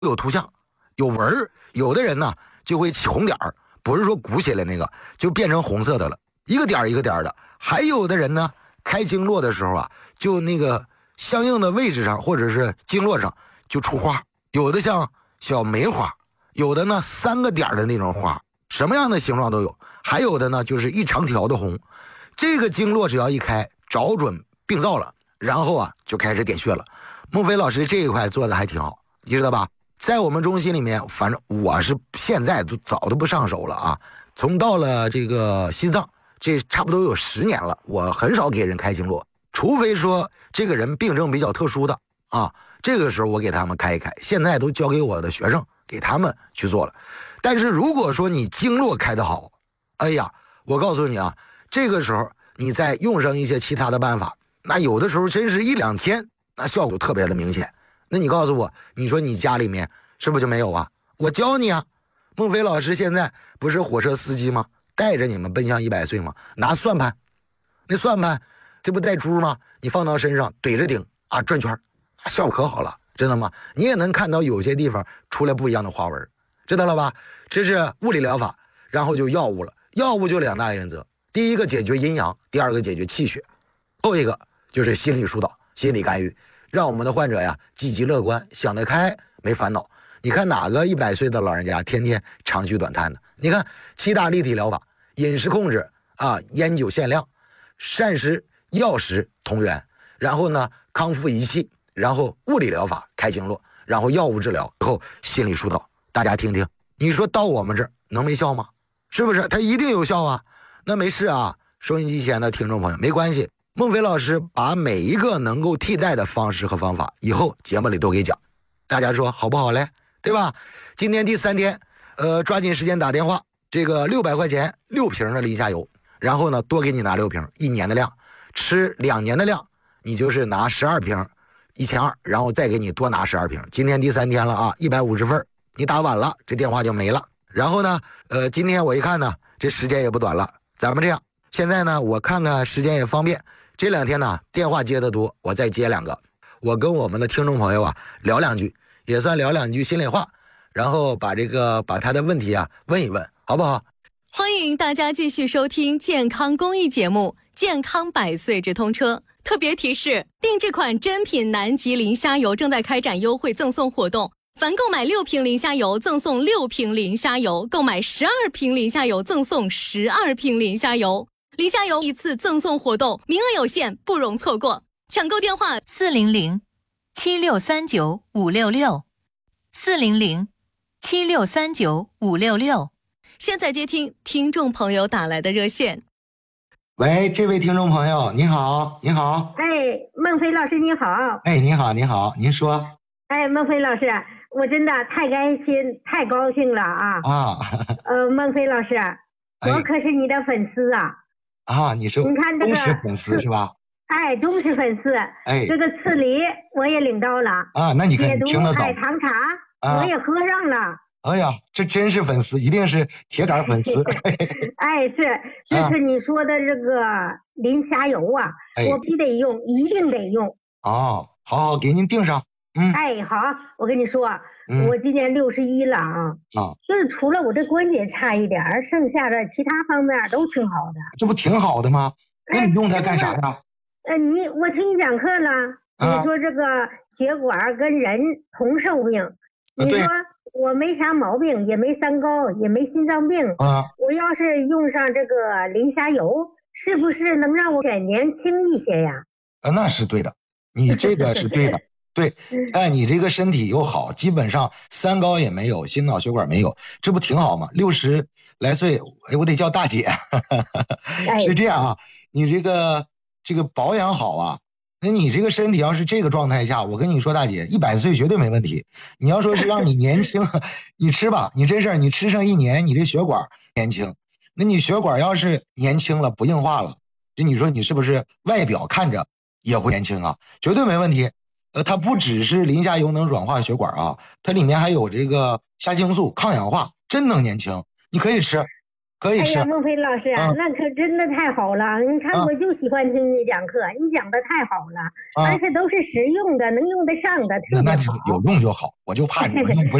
有图像，有纹儿，有的人呢就会起红点儿，不是说鼓起来那个，就变成红色的了，一个点儿一个点儿的。还有的人呢，开经络的时候啊，就那个相应的位置上或者是经络上就出花，有的像小梅花，有的呢3个点的那种花，什么样的形状都有。还有的呢就是一长条的红。这个经络只要一开，找准病灶了，然后啊就开始点穴了。孟非老师这一块做的还挺好，你知道吧？在我们中心里面，反正我是现在都早都不上手了啊。从到了这个西藏，这差不多有10年了，我很少给人开经络，除非说这个人病症比较特殊的啊，这个时候我给他们开一开。现在都交给我的学生给他们去做了。但是如果说你经络开得好，哎呀，我告诉你啊，这个时候你再用上一些其他的办法，那有的时候真是1、2天，那效果特别的明显。那你告诉我，你说你家里面是不是就没有啊？我教你啊。孟非老师现在不是火车司机吗？带着你们奔向100岁吗？拿算盘，那算盘这不带珠吗？你放到身上怼着顶啊，转圈，效果可好了，知道吗？你也能看到有些地方出来不一样的花纹，知道了吧？这是物理疗法。然后就药物了，药物就2大原则，第一个解决阴阳，第2个解决气血，后一个就是心理疏导、心理干预，让我们的患者呀积极乐观，想得开，没烦恼。你看哪个100岁的老人家天天长吁短叹的？你看7大立体疗法，饮食控制啊，烟酒限量，膳食药食同源，然后呢康复仪器，然后物理疗法开经络，然后药物治疗，然后心理疏导。大家听听，你说到我们这儿能没效吗？是不是？它一定有效啊。那没事啊，收音机前的听众朋友没关系，孟非老师把每一个能够替代的方式和方法以后节目里都给讲，大家说好不好嘞？对吧？今天第3天，抓紧时间打电话，这个600块钱6瓶的林下油，然后呢多给你拿6瓶，1年的量，吃2年的量，你就是拿12瓶，1200，然后再给你多拿12瓶。今天第3天了啊，150份，你打晚了这电话就没了。然后呢今天我一看呢，这时间也不短了，咱们这样，现在呢我看看时间也方便，这2天呢电话接得多，我再接2个，我跟我们的听众朋友啊聊2句，也算聊2句心里话，然后把他的问题啊问一问，好不好？ 欢迎大家继续收听健康公益节目《健康100岁直通车》。特别提示：定制款真品南极磷虾油正在开展优惠赠送活动，凡购买6瓶磷虾油赠送6瓶磷虾油，购买12瓶磷虾油赠送12瓶磷虾油。磷虾油一次赠送活动，名额有限，不容错过。抢购电话 400-7639-566，400-7639-566。 现在接听听众朋友打来的热线。 喂，这位听众朋友，你好，你好。 哎，孟非老师你好。 哎，你好，你好，您说。 哎，孟非老师，我真的太开心、太高兴了啊！孟非老师，我可是你的粉丝啊！ 啊，你是你看这个忠实粉丝是吧？ 哎，忠实粉丝。 哎， 这个赐礼我也领到了啊，那你看解毒听得懂海棠茶、我也喝上了。 哎呀，这真是粉丝，一定是铁杆粉丝。 哎，是，这是你说的这个磷虾油啊，我必须得用，一定得用。 哦，好，给您订上。 哎，好，我跟你说，我今年61了啊，就是除了我这关节差一点，剩下的其他方面都挺好的。 这不挺好的吗？那你用它干啥呀？ 我听你讲课了，你说这个血管跟人同寿命，你说我没啥毛病，也没3高，也没心脏病我要是用上这个磷虾油，是不是能让我显年轻一些呀？ 那是对的，你这个是对的。对，你这个身体又好，基本上3高也没有，心脑血管没有，这不挺好吗？60来岁，我得叫大姐。是这样啊，你这个保养好啊，那你这个身体要是这个状态下，我跟你说大姐，100岁绝对没问题。你要说是让你年轻，你吃吧，你真是你吃上1年，你这血管年轻，那你血管要是年轻了，不硬化了，就你说你是不是外表看着也会年轻啊？绝对没问题。它不只是磷虾油能软化血管啊，它里面还有这个虾青素抗氧化，真能年轻。你可以吃可以吃。 哎呀，孟非老师啊，那可真的太好了！你看，我就喜欢听你讲课，你讲的太好了，而且都是实用的，能用得上的，特别好。 那有用就好，我就怕你们用不